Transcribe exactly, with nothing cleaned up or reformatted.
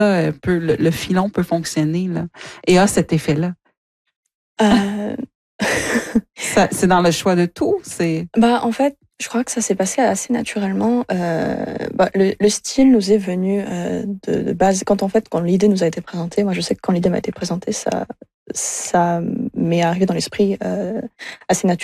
euh, peut, le, le filon peut fonctionner là, et a cet effet-là? Euh... Ça, c'est dans le choix de tout? C'est... Bah, en fait, je crois que ça s'est passé assez naturellement. Euh, bah, le, le style nous est venu euh, de, de base. Quand en fait, quand l'idée nous a été présentée, moi je sais que quand l'idée m'a été présentée, ça, ça m'est arrivé dans l'esprit euh, assez naturellement.